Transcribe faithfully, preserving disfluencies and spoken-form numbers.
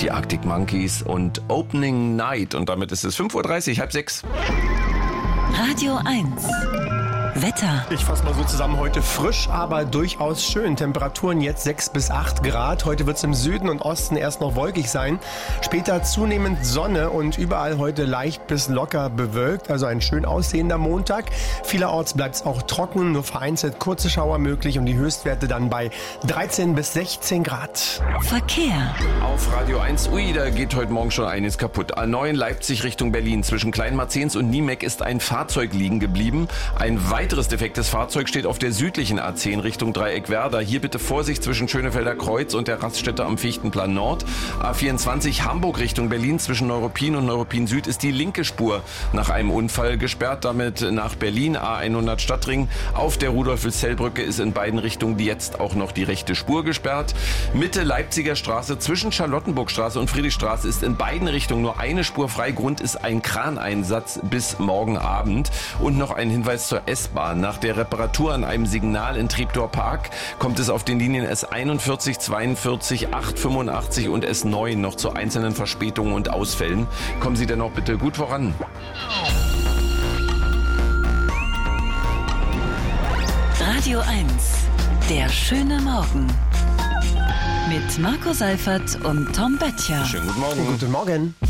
die Arctic Monkeys und Opening Night. Und damit ist es fünf Uhr dreißig, halb sechs. Radio eins. Wetter. Ich fasse mal so zusammen, heute frisch, aber durchaus schön. Temperaturen jetzt sechs bis acht Grad. Heute wird es im Süden und Osten erst noch wolkig sein. Später zunehmend Sonne und überall heute leicht bis locker bewölkt. Also ein schön aussehender Montag. Vielerorts bleibt es auch trocken, nur vereinzelt kurze Schauer möglich und die Höchstwerte dann bei dreizehn bis sechzehn Grad. Verkehr. Auf Radio eins, ui, da geht heute Morgen schon einiges kaputt. A neun Leipzig Richtung Berlin. Zwischen Kleinmarzens und Niemek ist ein Fahrzeug liegen geblieben. Ein weiteres defektes Fahrzeug steht auf der südlichen A zehn Richtung Dreieck-Werder. Hier bitte Vorsicht zwischen Schönefelder Kreuz und der Raststätte am Fichtenplan Nord. A vierundzwanzig Hamburg Richtung Berlin. Zwischen Neuruppin und Neuruppin Süd ist die linke Spur nach einem Unfall gesperrt. Damit nach Berlin. A hundert Stadtring. Auf der Rudolf-Wilhelm-Brücke ist in beiden Richtungen jetzt auch noch die rechte Spur gesperrt. Mitte Leipziger Straße zwischen Charlottenburgstraße und Friedrichstraße ist in beiden Richtungen nur eine Spur frei. Grund ist ein Kraneinsatz bis morgen Abend. Und noch ein Hinweis zur S-Bahn. Nach der Reparatur an einem Signal in Treptower Park kommt es auf den Linien S einundvierzig, zweiundvierzig, acht fünfundachtzig und S neun noch zu einzelnen Verspätungen und Ausfällen. Kommen Sie dennoch bitte gut voran. Radio eins. Der schöne Morgen. Mit Marco Seifert und Tom Böttcher. Schönen guten Morgen. Guten Morgen.